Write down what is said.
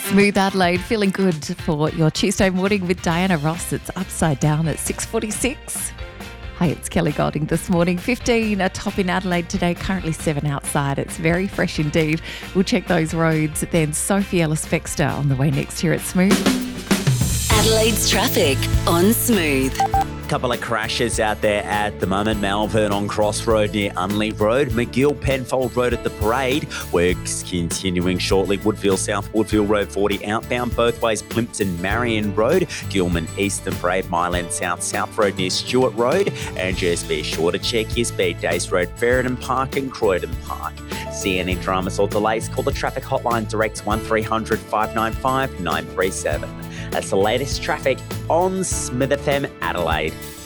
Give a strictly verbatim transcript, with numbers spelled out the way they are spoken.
Smooth Adelaide, feeling good for your Tuesday morning with Diana Ross. It's upside down at six forty-six. Hi, it's Kelly Golding this morning. fifteen a top in Adelaide today, currently seven outside. It's very fresh indeed. We'll check those roads. Then Sophie Ellis-Bextor on the way next here at Smooth. Adelaide's traffic on Smooth. Couple of crashes out there at the moment. Malvern on Cross Road near Unley Road. McGill Penfold Road at the Parade. Works continuing shortly. Woodville South Woodville Road forty outbound both ways. Plimpton Marion Road. Gilman Eastern Parade. Myland South South Road near Stewart Road. And just be sure to check your speed. Dace Road, Ferryden Park and Croydon Park. See any dramas or delays? Call the traffic hotline direct one three hundred five nine five nine three seven. That's the latest traffic on Smith F M Adelaide.